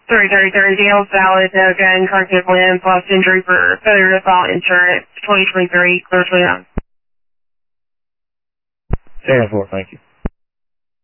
Daniel Salad, gun, cognitive limb, lost injury for failure to file insurance, 2023, clear to young. Stand for, thank you.